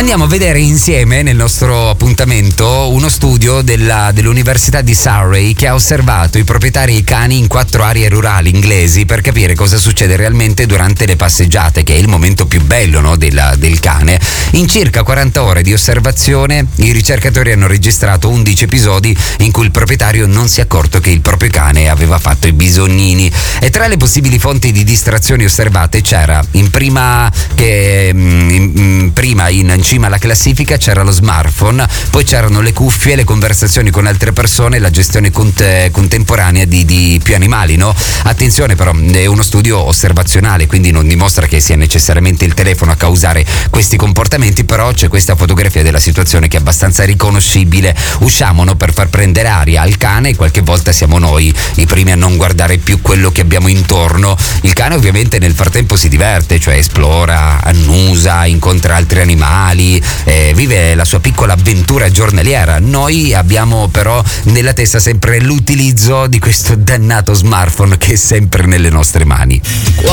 Andiamo a vedere insieme nel nostro appuntamento uno studio dell'Università di Surrey che ha osservato i proprietari e i cani in 4 aree rurali inglesi per capire cosa succede realmente durante le passeggiate, che è il momento più bello, no, del cane. In circa 40 ore di osservazione i ricercatori hanno registrato 11 episodi in cui il proprietario non si è accorto che il proprio cane aveva fatto i bisognini. E tra le possibili fonti di distrazioni osservate c'era in cima alla classifica c'era lo smartphone, poi c'erano le cuffie, le conversazioni con altre persone, la gestione contemporanea di più animali, no? Attenzione però, è uno studio osservazionale, quindi non dimostra che sia necessariamente il telefono a causare questi comportamenti, però c'è questa fotografia della situazione che è abbastanza riconoscibile. Usciamo, no, per far prendere aria al cane e qualche volta siamo noi i primi a non guardare più quello che abbiamo intorno. Il cane ovviamente nel frattempo si diverte, cioè esplora, annusa, incontra altri animali, vive la sua piccola avventura giornaliera. Noi abbiamo però nella testa sempre l'utilizzo di questo dannato smartphone che è sempre nelle nostre mani.